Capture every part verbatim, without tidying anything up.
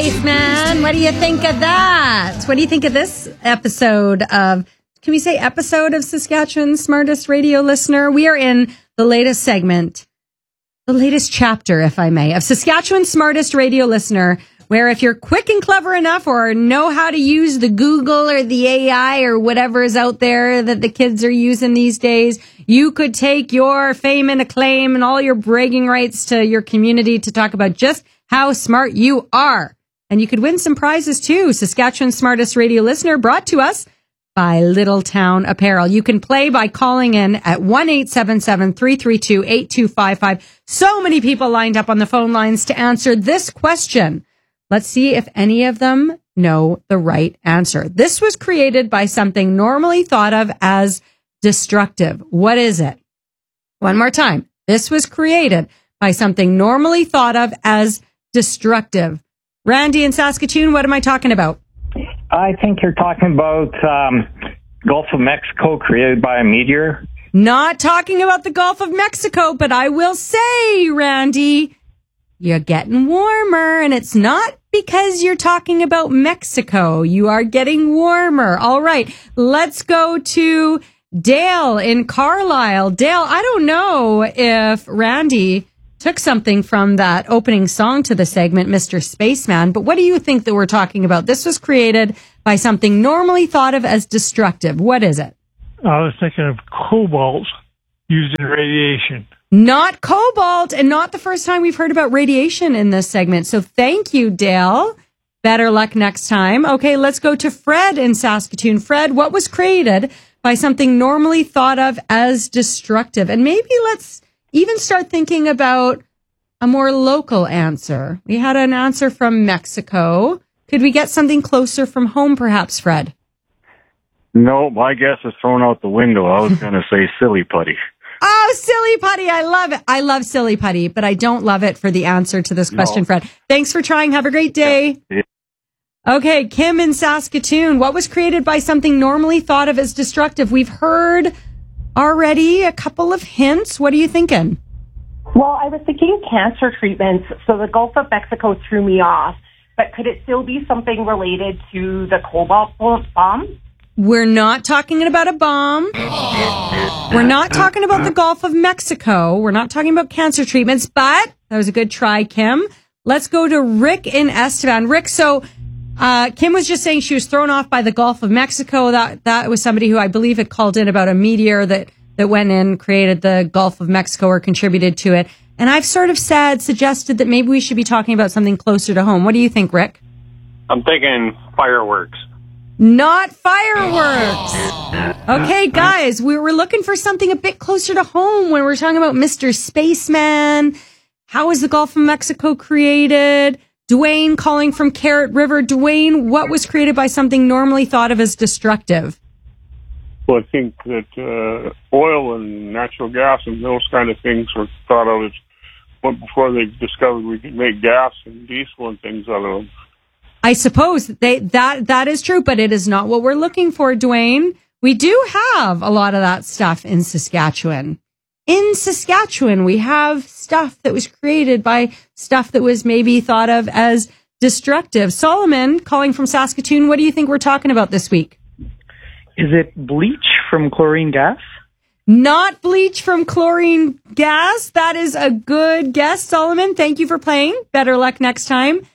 Spaceman. What do you think of that? What do you think of this episode of, can we say episode of Saskatchewan's Smartest Radio Listener? We are in the latest segment, the latest chapter, if I may, of Saskatchewan's Smartest Radio Listener, where if you're quick and clever enough or know how to use the Google or the A I or whatever is out there that the kids are using these days, you could take your fame and acclaim and all your bragging rights to your community to talk about just how smart you are. And you could win some prizes too. Saskatchewan's Smartest Radio Listener, brought to us by Little Town Apparel. You can play by calling in at one eight seven seven, three three two, eight two five five. So many people lined up on the phone lines to answer this question. Let's see if any of them know the right answer. This was created by something normally thought of as destructive. What is it? One more time. This was created by something normally thought of as destructive. Randy in Saskatoon, what am I talking about? I think you're talking about um, Gulf of Mexico created by a meteor. Not talking about the Gulf of Mexico, but I will say, Randy, you're getting warmer, and it's not because you're talking about Mexico. You are getting warmer. All right, let's go to Dale in Carlisle. Dale, I don't know if Randy took something from that opening song to the segment, Mister Spaceman, but what do you think that we're talking about? This was created by something normally thought of as destructive. What is it? I was thinking of cobalt used in radiation. Not cobalt, and not the first time we've heard about radiation in this segment. So thank you, Dale. Better luck next time. Okay, let's go to Fred in Saskatoon. Fred, what was created by something normally thought of as destructive? And maybe let's even start thinking about a more local answer. We had an answer from Mexico. Could we get something closer from home, perhaps, Fred? No, my guess is thrown out the window. I was going to say silly putty. Oh, silly putty. I love it. I love silly putty, but I don't love it for the answer to this question, no. Fred. Thanks for trying. Have a great day. Yeah. Okay, Kim in Saskatoon. What was created by something normally thought of as destructive? We've heard already a couple of hints. What are you thinking? Well, I was thinking cancer treatments, so the Gulf of Mexico threw me off. But could it still be something related to the cobalt bomb? We're not talking about a bomb. We're not talking about the Gulf of Mexico. We're not talking about cancer treatments, but that was a good try, Kim. Let's go to Rick in Estevan. Rick, so uh, Kim was just saying she was thrown off by the Gulf of Mexico. That that was somebody who I believe had called in about a meteor that, that went in, created the Gulf of Mexico or contributed to it. And I've sort of said, suggested that maybe we should be talking about something closer to home. What do you think, Rick? I'm thinking fireworks. Not fireworks. Okay, guys, we were looking for something a bit closer to home when we're talking about Mister Spaceman. How was the Gulf of Mexico created? Dwayne calling from Carrot River. Dwayne, what was created by something normally thought of as destructive? Well, I think that uh, oil and natural gas and those kind of things were thought of as well, before they discovered we could make gas and diesel and things out of them. I suppose they that that is true, but it is not what we're looking for, Dwayne. We do have a lot of that stuff in Saskatchewan. In Saskatchewan, we have stuff that was created by stuff that was maybe thought of as destructive. Solomon, calling from Saskatoon, what do you think we're talking about this week? Is it bleach from chlorine gas? Not bleach from chlorine gas. That is a good guess, Solomon. Thank you for playing. Better luck next time.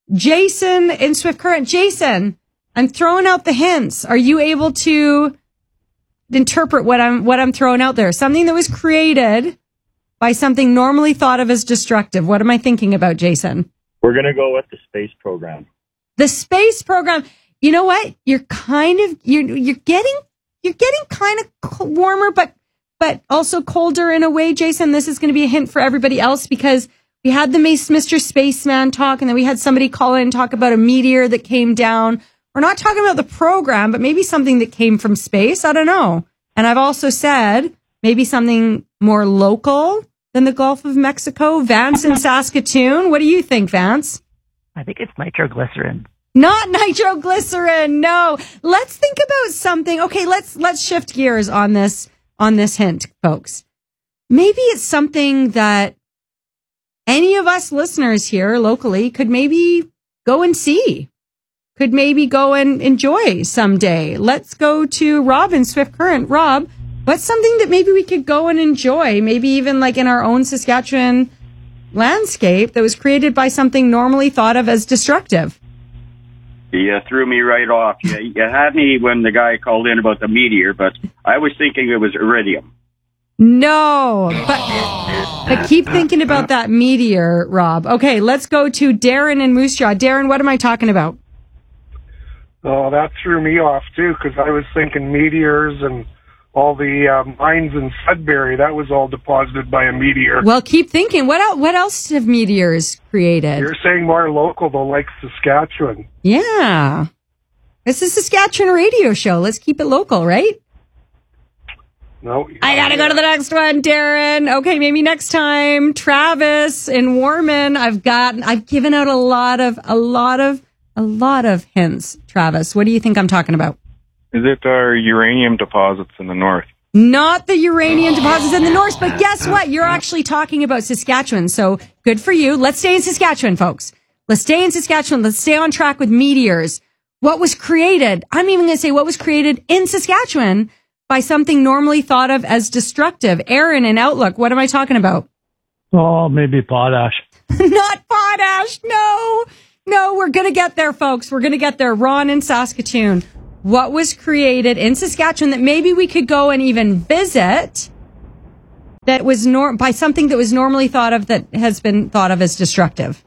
Jason in Swift Current. Jason, I'm throwing out the hints. Are you able to interpret what I'm what I'm throwing out there? Something that was created by something normally thought of as destructive. What am I thinking about, Jason? We're going to go with the space program. The space program. You know what? You're kind of you're you're getting you're getting kind of warmer, but but also colder in a way, Jason. This is going to be a hint for everybody else because we had the Mister Spaceman talk, and then we had somebody call in and talk about a meteor that came down. We're not talking about the program, but maybe something that came from space. I don't know. And I've also said maybe something more local than the Gulf of Mexico. Vance in Saskatoon. What do you think, Vance? I think it's nitroglycerin. Not nitroglycerin. No. Let's think about something. Okay, let's let's shift gears on this on this hint, folks. Maybe it's something that any of us listeners here locally could maybe go and see, could maybe go and enjoy someday. Let's go to Rob in Swift Current. Rob, what's something that maybe we could go and enjoy, maybe even like in our own Saskatchewan landscape that was created by something normally thought of as destructive? You threw me right off. You, you had me when the guy called in about the meteor, but I was thinking it was iridium. No, but, but keep thinking about that meteor, Rob. Okay, let's go to Darren in Moose Jaw. Darren, what am I talking about? Oh, that threw me off, too, because I was thinking meteors and all the uh, mines in Sudbury. That was all deposited by a meteor. Well, keep thinking. What, el- what else have meteors created? You're saying more local, though, like Saskatchewan. Yeah. It's a Saskatchewan radio show. Let's keep it local, right? No. I gotta go to the next one, Darren. Okay, maybe next time. Travis in Warman. I've got, I've given out a lot of, a lot of, a lot of hints. Travis, what do you think I'm talking about? Is it our uranium deposits in the north? Not the uranium deposits in the north, but guess what? You're actually talking about Saskatchewan, so good for you. Let's stay in Saskatchewan, folks. Let's stay in Saskatchewan. Let's stay on track with meteors. What was created? I'm even going to say what was created in Saskatchewan by something normally thought of as destructive. Aaron in Outlook, what am I talking about? Oh, maybe potash. Not potash. No, no, we're going to get there, folks. We're going to get there. Ron in Saskatoon. What was created in Saskatchewan that maybe we could go and even visit that was nor- by something that was normally thought of that has been thought of as destructive?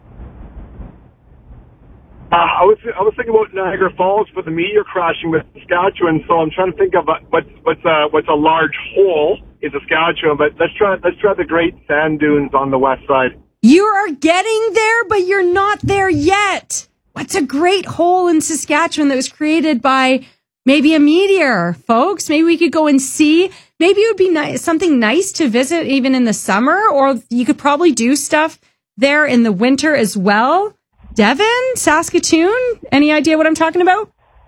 Uh, I was I was thinking about Niagara Falls for the meteor crashing with Saskatchewan, so I'm trying to think of what what's a, what's a large hole in Saskatchewan. But let's try let's try the Great Sand Dunes on the west side. You are getting there, but you're not there yet. What's a great hole in Saskatchewan that was created by maybe a meteor, folks? Maybe we could go and see. Maybe it would be nice, something nice to visit even in the summer, or you could probably do stuff there in the winter as well. Devin, Saskatoon, any idea what I'm talking about?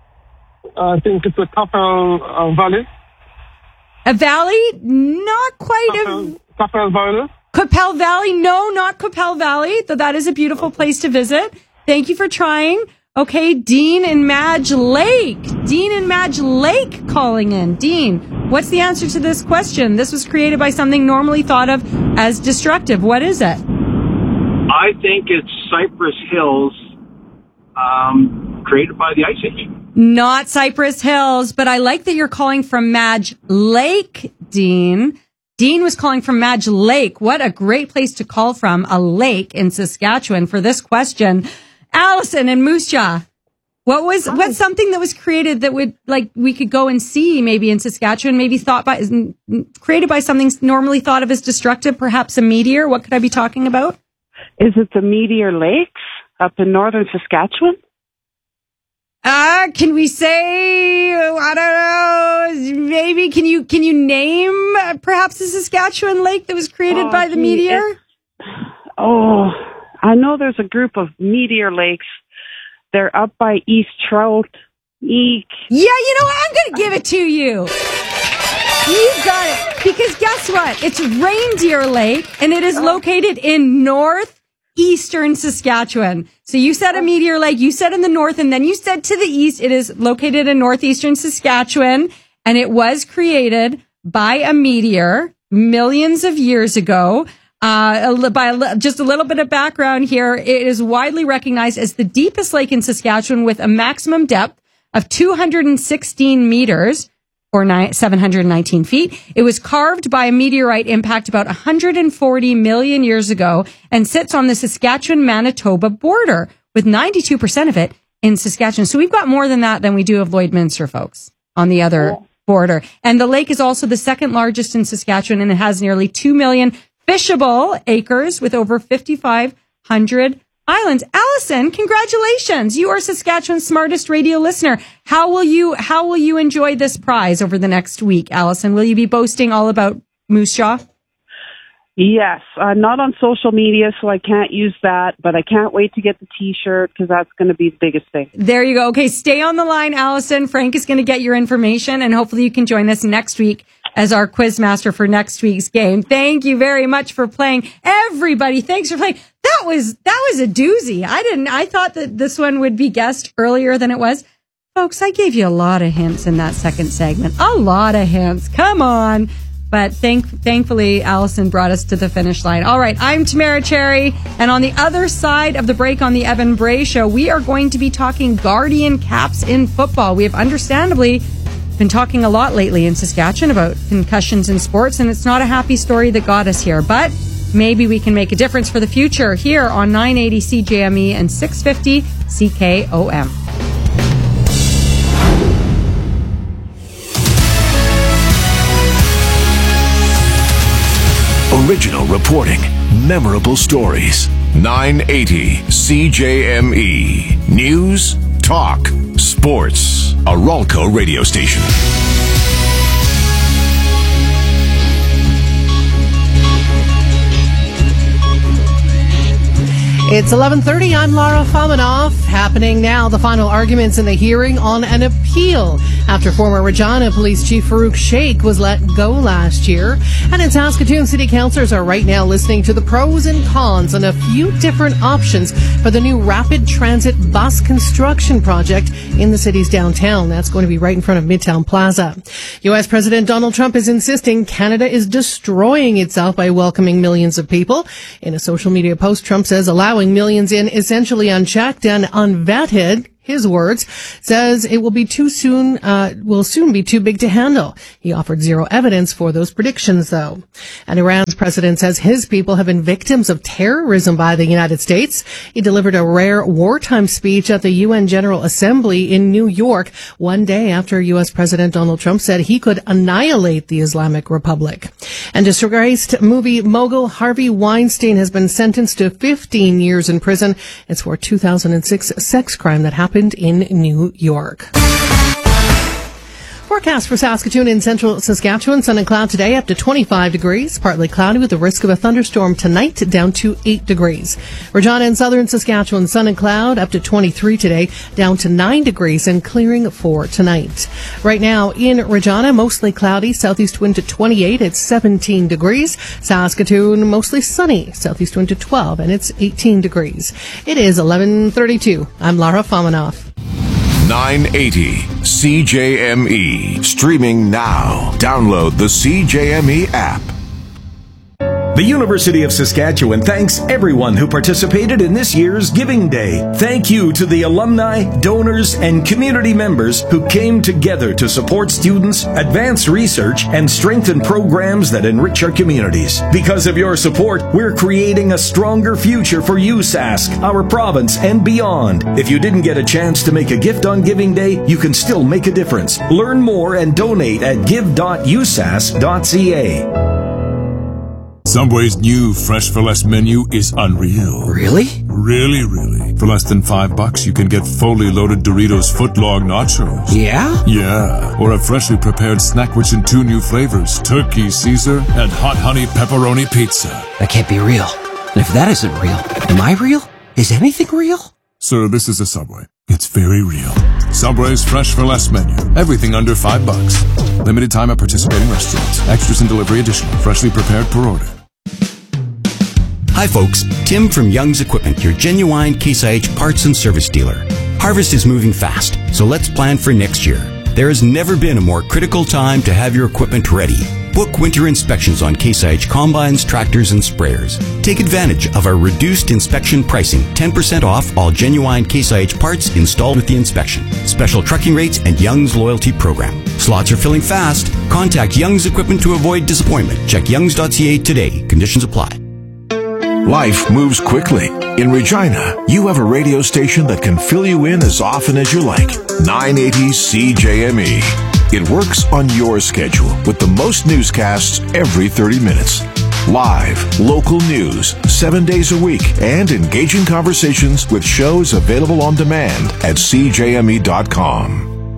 I think it's a Copper uh, Valley. A valley? Not quite Copper, a... Copper Valley. Coppell Valley? No, not Coppell Valley, though that is a beautiful place to visit. Thank you for trying. Okay, Dean in Madge Lake. Dean in Madge Lake calling in. Dean, what's the answer to this question? This was created by something normally thought of as destructive. What is it? I think it's Cypress Hills, um, created by the Ice Age. Not Cypress Hills, but I like that you're calling from Madge Lake, Dean. Dean was calling from Madge Lake. What a great place to call from, a lake in Saskatchewan for this question. Allison in Moose Jaw. What was, Hi. what's something that was created that would, like, we could go and see maybe in Saskatchewan, maybe thought by, created by something normally thought of as destructive, perhaps a meteor? What could I be talking about? Is it the Meteor Lakes up in northern Saskatchewan? Uh, can we say, I don't know, maybe, can you, can you name uh, perhaps a Saskatchewan lake that was created oh, by the gee, meteor? Oh, I know there's a group of meteor lakes. They're up by East Trout. Eek. Yeah, you know what? I'm going to give it to you. You got it. Because guess what? It's Reindeer Lake, and it is located in northeastern Saskatchewan. So you said a meteor lake, you said in the north, and then you said to the east. It is located in northeastern Saskatchewan, and it was created by a meteor millions of years ago. Uh, by a, just a little bit of background here, it is widely recognized as the deepest lake in Saskatchewan with a maximum depth of two hundred sixteen meters. Or nine, seven hundred nineteen feet. It was carved by a meteorite impact about one hundred forty million years ago and sits on the Saskatchewan-Manitoba border, with ninety-two percent of it in Saskatchewan. So we've got more than that than we do of Lloydminster, folks, on the other oh. border. And the lake is also the second largest in Saskatchewan, and it has nearly two million fishable acres with over fifty-five hundred islands. Allison, congratulations. You are Saskatchewan's smartest radio listener. How will you, how will you enjoy this prize over the next week, Allison? Will you be boasting all about Moose Jaw? Yes, uh, not on social media, so I can't use that, but I can't wait to get the t-shirt because that's going to be the biggest thing. There you go. Okay, stay on the line, Allison. Frank is going to get your information, and hopefully you can join us next week as our quiz master for next week's game. Thank you very much for playing. Everybody, thanks for playing. That was, that was a doozy. I didn't, I thought that this one would be guessed earlier than it was. Folks, I gave you a lot of hints in that second segment. A lot of hints. Come on. But thank, thankfully, Allison brought us to the finish line. All right, I'm Tamara Cherry, and on the other side of the break on the Evan Bray Show, we are going to be talking Guardian Caps in football. We have understandably been talking a lot lately in Saskatchewan about concussions in sports, and it's not a happy story that got us here, but maybe we can make a difference for the future here on nine eighty C J M E and six fifty C K O M. Original reporting, memorable stories. nine eighty C J M E. News, talk, sports. A Ralco radio station. It's eleven thirty. I'm Lara Famanoff. Happening now, the final arguments in the hearing on an appeal after former Regina Police Chief Farouk Sheikh was let go last year. And in Saskatoon, city councillors are right now listening to the pros and cons on a few different options for the new rapid transit bus construction project in the city's downtown. That's going to be right in front of Midtown Plaza. U S President Donald Trump is insisting Canada is destroying itself by welcoming millions of people. In a social media post, Trump says allowing millions in essentially unchecked and unvetted, his words, says it will be too soon, uh, will soon be too big to handle. He offered zero evidence for those predictions, though. And Iran's president says his people have been victims of terrorism by the United States. He delivered a rare wartime speech at the U N General Assembly in New York, one day after U S President Donald Trump said he could annihilate the Islamic Republic. And disgraced movie mogul Harvey Weinstein has been sentenced to fifteen years in prison. It's for a two thousand six sex crime that happened in New York. Forecast for Saskatoon and central Saskatchewan. Sun and cloud today up to twenty-five degrees. Partly cloudy with the risk of a thunderstorm tonight down to eight degrees. Regina and southern Saskatchewan. Sun and cloud up to twenty-three today down to nine degrees and clearing for tonight. Right now in Regina, mostly cloudy. Southeast wind to twenty-eight. It's seventeen degrees. Saskatoon, mostly sunny. Southeast wind to twelve and it's eighteen degrees. It is eleven thirty-two. I'm Lara Famanoff. nine eighty C J M E. Streaming now. Download the C J M E app. The University of Saskatchewan thanks everyone who participated in this year's Giving Day. Thank you to the alumni, donors, and community members who came together to support students, advance research, and strengthen programs that enrich our communities. Because of your support, we're creating a stronger future for U S A S C, our province, and beyond. If you didn't get a chance to make a gift on Giving Day, you can still make a difference. Learn more and donate at give dot u s a s dot c a. Subway's new Fresh for Less menu is unreal. Really? Really, really. For less than five bucks, you can get fully loaded Doritos footlong nachos. Yeah? Yeah. Or a freshly prepared snack rich in two new flavors, Turkey Caesar and Hot Honey Pepperoni Pizza. That can't be real. And if that isn't real, am I real? Is anything real? Sir, this is a Subway. It's very real. Subway's Fresh for Less menu. Everything under five bucks. Limited time at participating restaurants. Extras and delivery additional. Freshly prepared per order. Hi folks, Tim from Young's Equipment, your genuine Case I H parts and service dealer. Harvest is moving fast, so let's plan for next year. There has never been a more critical time to have your equipment ready. Book winter inspections on Case I H combines, tractors, and sprayers. Take advantage of our reduced inspection pricing, ten percent off all genuine Case I H parts installed with the inspection. Special trucking rates and Young's loyalty program. Slots are filling fast. Contact Young's Equipment to avoid disappointment. Check youngs dot c a today. Conditions apply. Life moves quickly. In Regina, you have a radio station that can fill you in as often as you like. nine eighty C J M E. It works on your schedule with the most newscasts every thirty minutes. Live, local news, seven days a week, and engaging conversations with shows available on demand at c j m e dot com.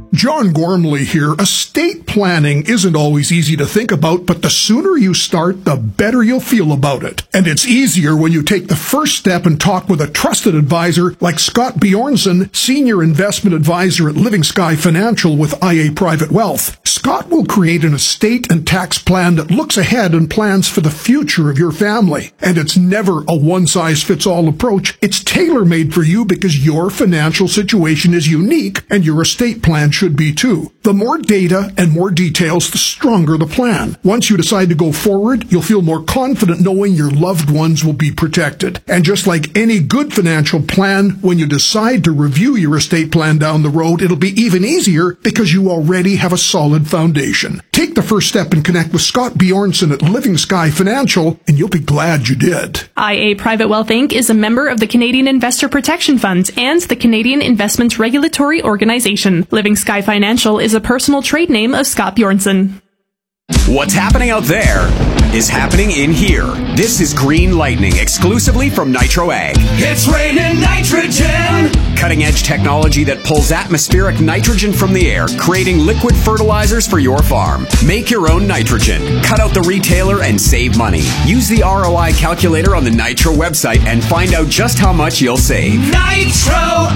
John Gormley here. Estate planning isn't always easy to think about, but the sooner you start, the better you'll feel about it. And it's easier when you take the first step and talk with a trusted advisor like Scott Bjornson, Senior Investment Advisor at Living Sky Financial with I A Private Wealth. Scott will create an estate and tax plan that looks ahead and plans for the future of your family. And it's never a one-size-fits-all approach. It's tailor-made for you because your financial situation is unique and your estate plan should be too. The more data and more details, the stronger the plan. Once you decide to go forward, you'll feel more confident knowing your loved ones will be protected. And just like any good financial plan, when you decide to review your estate plan down the road, it'll be even easier because you already have a solid foundation. Take the first step and connect with Scott Bjornson at Living Sky Financial, and you'll be glad you did. I A Private Wealth Incorporated is a member of the Canadian Investor Protection Fund and the Canadian Investments Regulatory Organization. Living Sky Financial is a personal trade name of Scott Bjornson. What's happening out there is happening in here. This is Green Lightning, exclusively from Nitro Ag. It's raining nitrogen! Cutting edge technology that pulls atmospheric nitrogen from the air, creating liquid fertilizers for your farm. Make your own nitrogen. Cut out the retailer and save money. Use the R O I calculator on the Nitro website and find out just how much you'll save. Nitro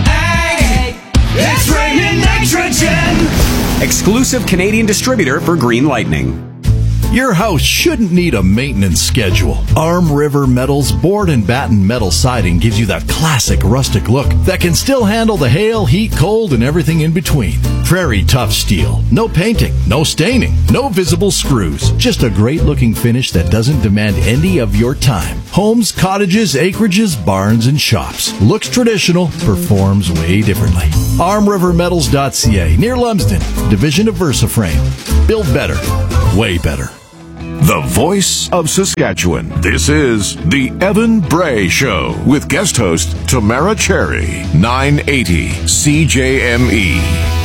Ag! It's raining nitrogen! Exclusive Canadian distributor for Green Lightning. Your house shouldn't need a maintenance schedule. Arm River Metal's board and batten metal siding gives you that classic rustic look that can still handle the hail, heat, cold, and everything in between. Prairie tough steel. No painting, no staining, no visible screws. Just a great looking finish that doesn't demand any of your time. Homes, cottages, acreages, barns, and shops. Looks traditional, performs way differently. arm river metals dot c a, near Lumsden, division of VersaFrame. Build better, way better. The voice of Saskatchewan. This is The Evan Bray Show with guest host Tamara Cherry, nine eighty C J M E.